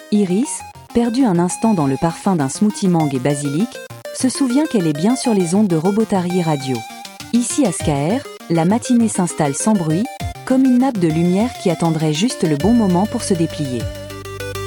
Iris, perdue un instant dans le parfum d'un smoothie mangue et basilic, se souvient qu'elle est bien sur les ondes de Robotari Radio. Ici à Skaer, la matinée s'installe sans bruit, comme une nappe de lumière qui attendrait juste le bon moment pour se déplier.